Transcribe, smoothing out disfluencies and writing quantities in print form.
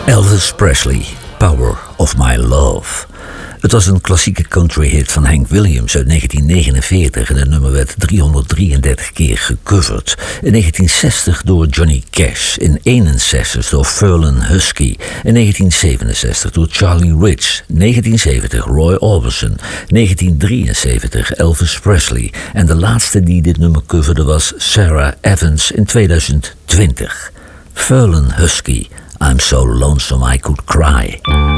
Elvis Presley, Power of My Love. Het was een klassieke country-hit van Hank Williams uit 1949 en het nummer werd 333 keer gecoverd. In 1960 door Johnny Cash, in 1961 door Ferlin Husky, in 1967 door Charlie Rich, 1970 Roy Orbison, 1973 Elvis Presley en de laatste die dit nummer coverde was Sarah Evans in 2020. Ferlin Husky, I'm so lonesome I could cry.